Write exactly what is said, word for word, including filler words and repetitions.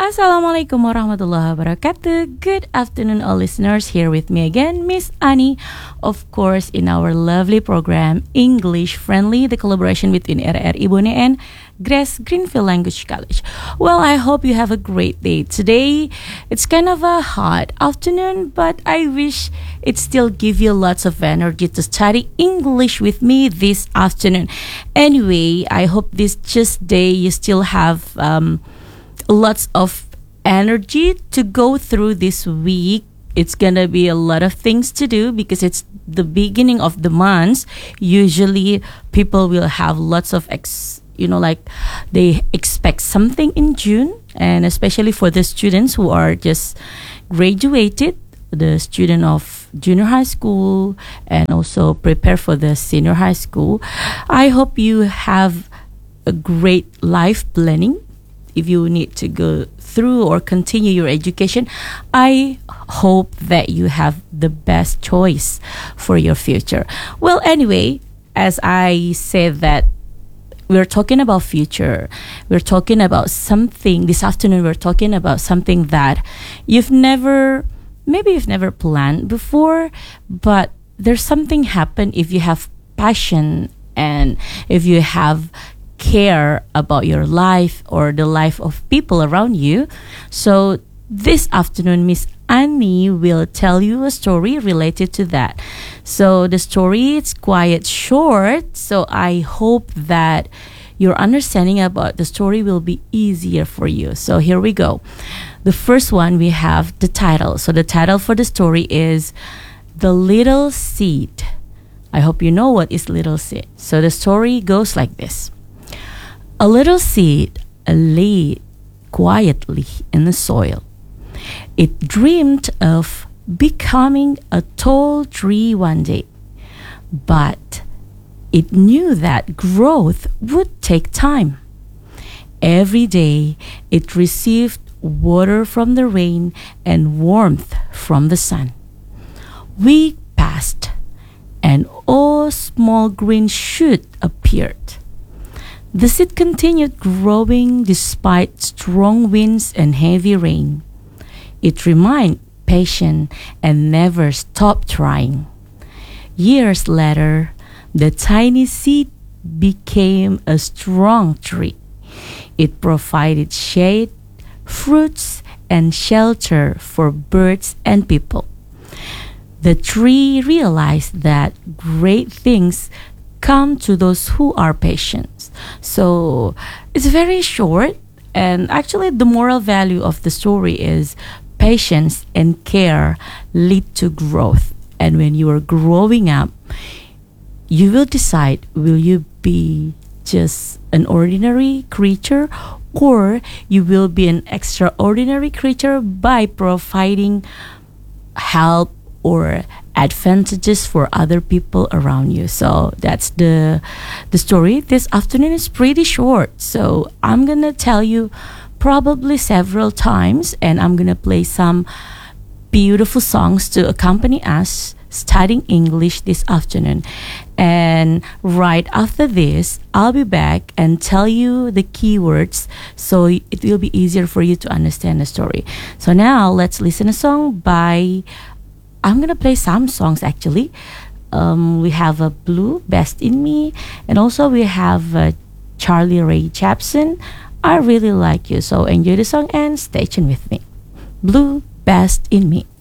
Assalamualaikum warahmatullahi wabarakatuh. Good afternoon, all listeners. Here with me again, Miss Annie. Of course, in our lovely program, English Friendly, the collaboration between R R I Bone and Grace Greenfield Language College. Well, I hope you have a great day. Today, it's kind of a hot afternoon, but I wish it still give you lots of energy to study English with me this afternoon. Anyway, I hope this just day you still have um, lots of energy to go through this week. It's gonna be a lot of things to do because it's the beginning of the month. Usually people will have lots of ex you know like they expect something in June, and especially for the students who are just graduated, the student of junior high school, and also prepare for the senior high school. I hope you have a great life planning. If you need to go through or continue your education, I hope that you have the best choice for your future. Well, anyway, as I said that we're talking about future, we're talking about something, this afternoon we're talking about something that you've never, maybe you've never planned before, but there's something happen if you have passion and if you have care about your life or the life of people around you. So this afternoon, Miss Annie will tell you a story related to that. So the story is quite short, so I hope that your understanding about the story will be easier for you. So here we go. The first one, we have the title. So the title for the story is The Little Seed. I hope you know what is little seed. So the story goes like this. A little seed lay quietly in the soil. It dreamed of becoming a tall tree one day, but it knew that growth would take time. Every day it received water from the rain and warmth from the sun. Week passed, and a small green shoot appeared. The seed continued growing despite strong winds and heavy rain. It remained patient and never stopped trying. Years later, the tiny seed became a strong tree. It provided shade, fruits, and shelter for birds and people. The tree realized that great things come to those who are patient. So it's very short, and actually the moral value of the story is patience and care lead to growth. And when you are growing up, you will decide, will you be just an ordinary creature, or you will be an extraordinary creature by providing help or advantages for other people around you. So that's the the story. This afternoon is pretty short, so I'm gonna tell you probably several times, and I'm gonna play some beautiful songs to accompany us studying English this afternoon. And right after this, I'll be back and tell you the keywords, so it will be easier for you to understand the story. So now let's listen a song by, I'm gonna play some songs actually. Um, we have a Blue, Best in Me, and also we have uh, Charlie Rae Jepsen, I Really Like You. So enjoy the song and stay tuned with me. Blue, Best in Me.